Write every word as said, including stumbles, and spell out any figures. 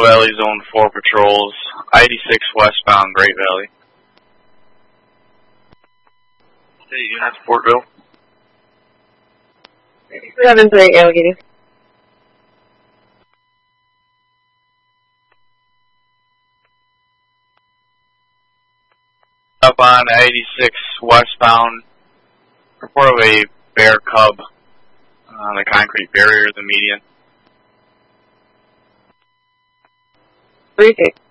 Valley Zone four patrols, eighty-six westbound Great Valley. State units, Portville. seven three, Alligator. Up on eighty-six westbound, report of a bear cub on the concrete barrier of the median. three six.